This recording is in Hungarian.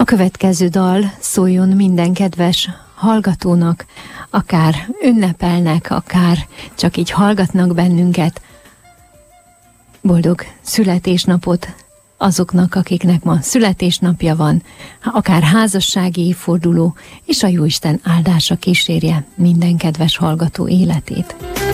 következő dal szóljon minden kedves hallgatónak, akár ünnepelnek, akár csak így hallgatnak bennünket. Boldog születésnapot azoknak, akiknek ma születésnapja van, akár házassági évforduló, és a Jóisten áldása kísérje minden kedves hallgató életét.